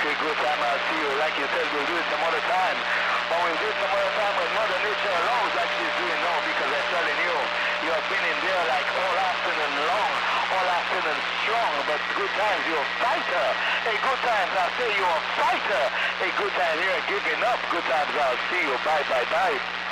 Okay, good time. I'll see you. Like you said, we'll do it some other time. But we'll do it some other time when Mother Nature allows, like she's doing now, because I'm telling you, you have been in there like all afternoon long, all afternoon strong, but good times, you're a fighter. Hey, good times, I say you're a fighter. Hey, good times, you're giving up. Good times, I'll see you. Bye, bye, bye.